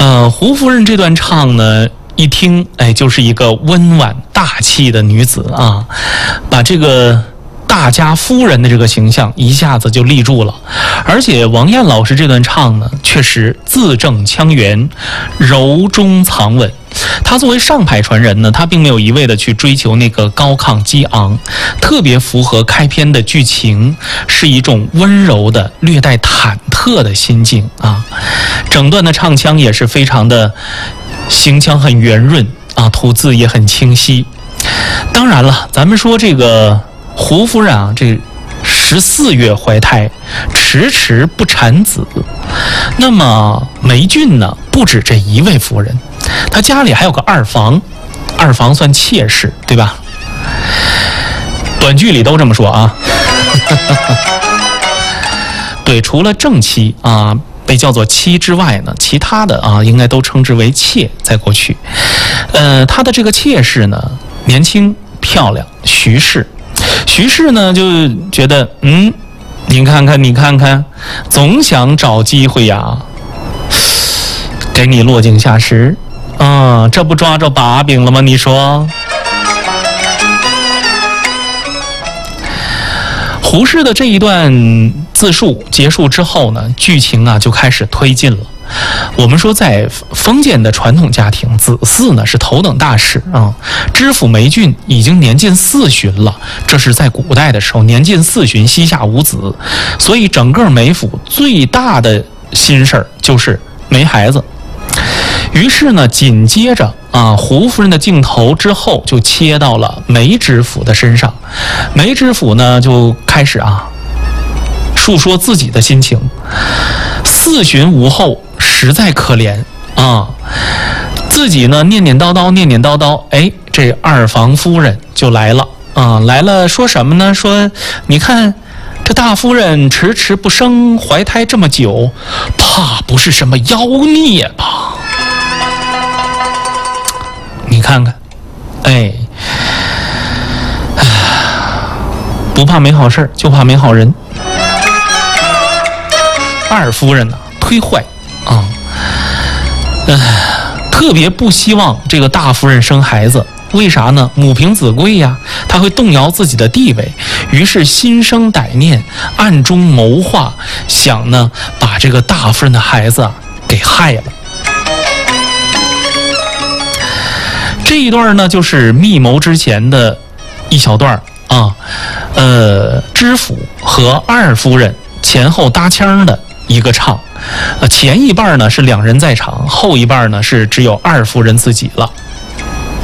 胡夫人这段唱呢，一听，哎，就是一个温婉大气的女子啊，把这个大家夫人的这个形象一下子就立住了。而且王燕老师这段唱呢，确实字正腔圆，柔中藏稳。他作为上派传人呢，他并没有一味的去追求那个高亢激昂，特别符合开篇的剧情，是一种温柔的、略带忐忑的心境啊。整段的唱腔也是非常的行腔很圆润啊，吐字也很清晰。当然了，咱们说这个胡夫人啊，这14月怀胎，迟迟不产子。那么霉俊呢，不止这一位夫人，他家里还有个二房，二房算妾室，对吧？短剧里都这么说啊。对，除了正妻啊被叫做妻之外呢，其他的啊应该都称之为妾，在过去。他的这个妾室呢，年轻漂亮，徐氏。徐氏呢就觉得，你看看，总想找机会呀，给你落井下石啊，这不抓着把柄了吗？你说？胡适的这一段自述结束之后呢，剧情啊就开始推进了。我们说，在封建的传统家庭，子嗣呢是头等大事啊。知府霉俊已经年近4旬了，这是在古代的时候，年近4旬，膝下无子，所以整个霉府最大的心事儿就是没孩子。于是呢，紧接着啊，胡夫人的镜头之后就切到了梅知府的身上。梅知府呢就开始啊述说自己的心情，4旬无后，实在可怜啊。自己呢念念叨叨，哎，这二房夫人就来了啊，来了说什么呢？说你看这大夫人迟迟不生，怀胎这么久，怕不是什么妖孽吧？你看看，哎，不怕没好事，就怕没好人。二夫人呢，忒坏啊，特别不希望这个大夫人生孩子。为啥呢？母凭子贵呀，她会动摇自己的地位。于是心生歹念，暗中谋划，想呢把这个大夫人的孩子给害了。这一段呢，就是密谋之前的一小段啊，知府和二夫人前后搭腔的一个唱，前一半呢是两人在场，后一半呢是只有二夫人自己了。